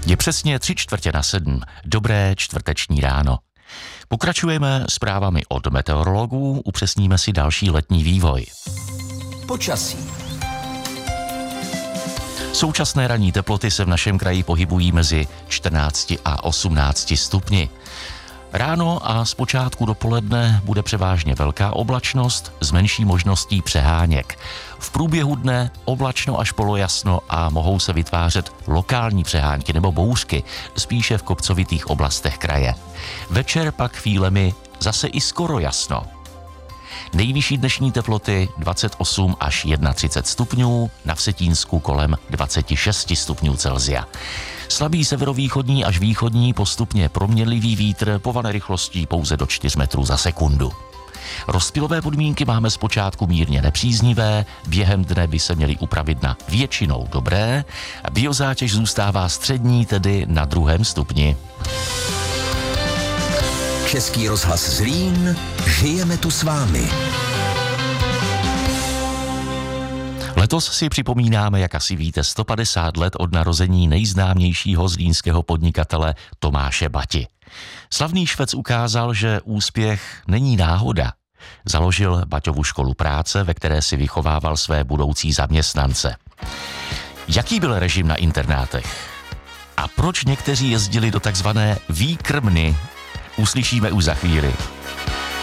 Je přesně 6:45. Dobré čtvrteční ráno. Pokračujeme zprávami od meteorologů, upřesníme si další letní vývoj. Počasí. Současné ranní teploty se v našem kraji pohybují mezi 14 a 18 stupni. Ráno a zpočátku dopoledne bude převážně velká oblačnost s menší možností přeháněk. V průběhu dne oblačno až polojasno a mohou se vytvářet lokální přehánky nebo bouřky, spíše v kopcovitých oblastech kraje. Večer pak chvílemi zase i skoro jasno. Nejvyšší dnešní teploty 28 až 31 stupňů, na Vsetínsku kolem 26 stupňů Celsia. Slabý severovýchodní až východní postupně proměnlivý vítr povane rychlostí pouze do 4 metrů za sekundu. Rozptylové podmínky máme zpočátku mírně nepříznivé, během dne by se měly upravit na většinou dobré, biozátěž zůstává střední, tedy na 2. stupni. Český rozhlas Zlín, žijeme tu s vámi. Letos si připomínáme, jak asi víte, 150 let od narození nejznámějšího zlínského podnikatele Tomáše Bati. Slavný Švec ukázal, že úspěch není náhoda. Založil Baťovu školu práce, ve které si vychovával své budoucí zaměstnance. Jaký byl režim na internátech? A proč někteří jezdili do takzvané výkrmny? Uslyšíme už za chvíli.